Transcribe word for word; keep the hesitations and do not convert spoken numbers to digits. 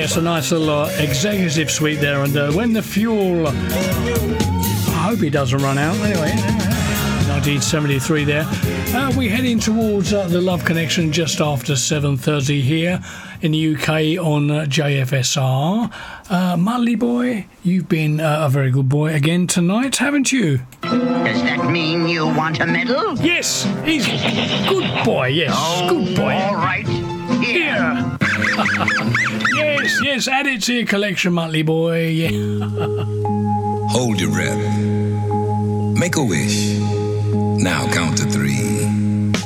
Yes, a nice little uh, executive suite there. And uh, when the fuel, I hope it doesn't run out. Anyway, nineteen seventy-three there. Uh, we're heading towards uh, the Love Connection just after seven thirty here in the U K on uh, J F S R. Uh, Mudley Boy, you've been uh, a very good boy again tonight, haven't you? Does that mean you want a medal? Yes, he's good boy, yes, oh, good boy. All right, here. Here. Yes, yes, add it to your collection, Mudley Boy. Yeah. Hold your breath. Make a wish. Now count to three.